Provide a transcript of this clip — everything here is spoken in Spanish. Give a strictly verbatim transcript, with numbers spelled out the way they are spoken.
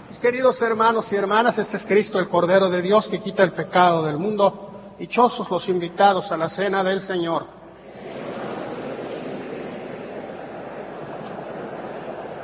Mis queridos hermanos y hermanas, este es Cristo, el Cordero de Dios, que quita el pecado del mundo. Dichosos los invitados a la cena del Señor.